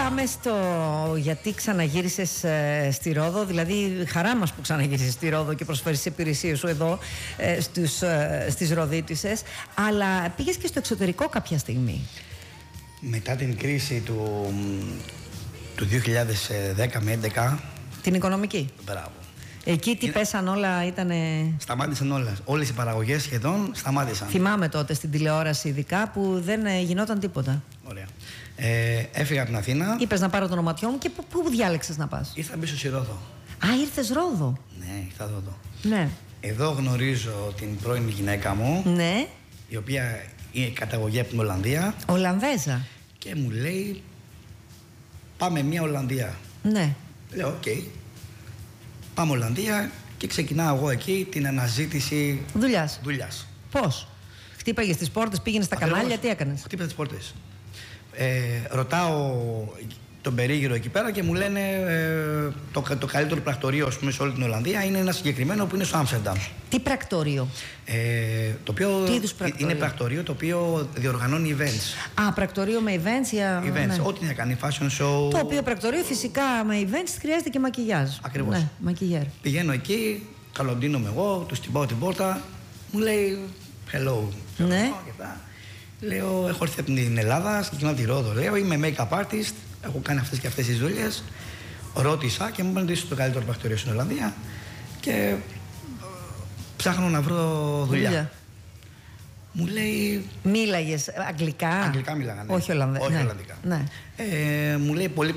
πάμε στο γιατί ξαναγύρισες στη Ρόδο. Δηλαδή, χαρά μας που ξαναγύρισες στη Ρόδο και προσφέρεις τις υπηρεσίες σου εδώ στις Ροδίτισσες. Αλλά πήγες και στο εξωτερικό κάποια στιγμή. Μετά την κρίση του 2010 με 2011. Την οικονομική. Μπράβο. Εκεί τι πέσαν όλα, ήτανε... Σταμάτησαν όλα. Όλες οι παραγωγές σχεδόν σταμάτησαν. Θυμάμαι τότε στην τηλεόραση ειδικά που δεν γινόταν τίποτα. Ωραία. Έφυγα από την Αθήνα. Είπες να πάρω το ονοματιό μου και πού διάλεξες να πας? Ήρθα πίσω στη Ρόδο. Α, ήρθες Ρόδο. Ναι, ήρθα Ρόδο. Ναι. Εδώ γνωρίζω την πρώην γυναίκα μου. Ναι. Η οποία είναι καταγωγή από την Ολλανδία. Ολλανδέζα. Και μου λέει, πάμε μια Ολλανδία. Ναι. Λέω, οκ. Πάμε Ολλανδία και ξεκινάω εγώ εκεί την αναζήτηση δουλειάς. Πώς? Χτύπαγες τις πόρτες, πήγαινες στα κανάλια, τι έκανες? Χτύπαγα τις πόρτες. Ρωτάω τον περίγυρο εκεί πέρα και μου λένε το καλύτερο πρακτορείο, ας πούμε, σε όλη την Ολλανδία είναι ένα συγκεκριμένο που είναι στο Άμστερνταμ. Τι πρακτορείο? Το οποίο τι είδους πρακτορείο? Είναι πρακτορείο το οποίο διοργανώνει events. Α, πρακτορείο με events για... Events, ναι. ό,τι να κάνει, fashion show. Το οποίο πρακτορείο φυσικά με events χρειάζεται και μακιγιάζ. Ακριβώς. Ναι, μακιγιέρ. Πηγαίνω εκεί, καλοντίνομαι εγώ, του τυπάω την πόρτα, μου λέει hello. Ναι. Λέω, έχω έρθει από την Ελλάδα, συγκεκριμένα τη Ρόδο. Λέω, είμαι make-up artist, έχω κάνει αυτές και αυτές τις δουλειές. Ρώτησα και μου είπαν ότι είσαι το καλύτερο πρακτορείο στην Ολλανδία και ψάχνω να βρω δουλειά. Μου λέει... Μίλαγες αγγλικά? Αγγλικά μίλαγα, ναι. Όχι Ολλανδικά. Όχι ναι. Ολλανδικά. Ναι. Μου λέει πολύ